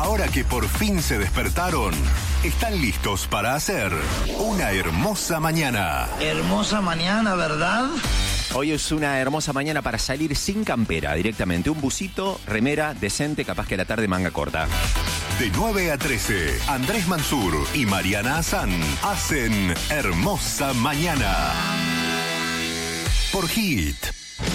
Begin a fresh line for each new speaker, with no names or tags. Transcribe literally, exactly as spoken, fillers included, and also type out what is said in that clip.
Ahora que por fin se despertaron, están listos para hacer una hermosa mañana.
Hermosa mañana, ¿verdad?
Hoy es una hermosa mañana para salir sin campera, directamente. Un busito, remera, decente, capaz que a la tarde manga corta.
De nueve a trece, Andrés Mansur y Mariana Hassan hacen Hermosa Mañana. Por Hit.